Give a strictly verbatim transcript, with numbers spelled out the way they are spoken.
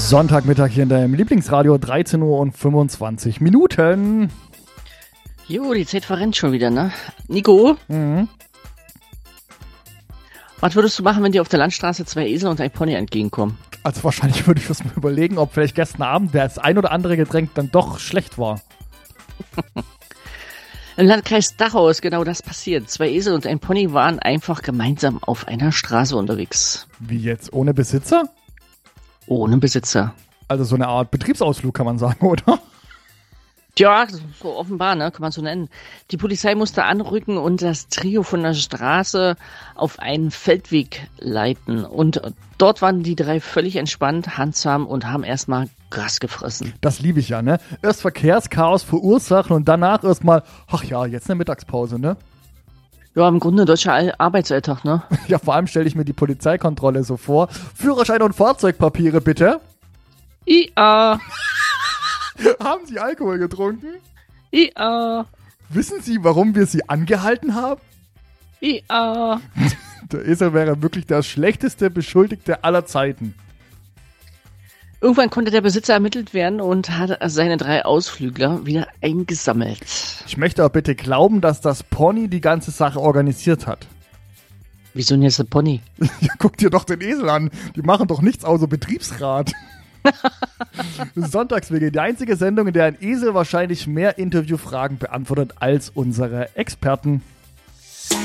Sonntagmittag hier in deinem Lieblingsradio, dreizehn Uhr und fünfundzwanzig Minuten. Jo, die Zeit verrennt schon wieder, ne? Nico? Mhm. Was würdest du machen, wenn dir auf der Landstraße zwei Esel und ein Pony entgegenkommen? Also wahrscheinlich würde ich mir überlegen, ob vielleicht gestern Abend das ein oder andere Getränk dann doch schlecht war. Im Landkreis Dachau ist genau das passiert. Zwei Esel und ein Pony waren einfach gemeinsam auf einer Straße unterwegs. Wie jetzt? Ohne Besitzer? Ohne Besitzer. Also so eine Art Betriebsausflug kann man sagen, oder? Tja, so offenbar, ne, kann man so nennen. Die Polizei musste anrücken und das Trio von der Straße auf einen Feldweg leiten. Und dort waren die drei völlig entspannt, handsam und haben erstmal Gras gefressen. Das liebe ich ja, ne? Erst Verkehrschaos verursachen und danach erstmal, ach ja, jetzt eine Mittagspause, ne? Ja, im Grunde deutscher Al- Arbeitsalltag, ne? Ja, vor allem stelle ich mir die Polizeikontrolle so vor. Führerschein und Fahrzeugpapiere, bitte. I A. Haben Sie Alkohol getrunken? I A. Wissen Sie, warum wir Sie angehalten haben? I A. Der Esel wäre wirklich der schlechteste Beschuldigte aller Zeiten. Irgendwann konnte der Besitzer ermittelt werden und hat seine drei Ausflügler wieder eingesammelt. Ich möchte aber bitte glauben, dass das Pony die ganze Sache organisiert hat. Wieso denn jetzt der Pony? Ja, guck dir doch den Esel an. Die machen doch nichts außer Betriebsrat. Sonntagswege, die einzige Sendung, in der ein Esel wahrscheinlich mehr Interviewfragen beantwortet als unsere Experten.